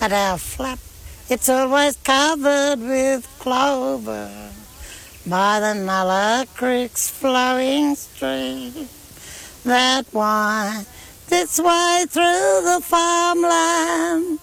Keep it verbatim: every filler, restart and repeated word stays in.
at our flat, it's always covered with clover by the Nulla Creek's flowing stream that winds its way through the farmland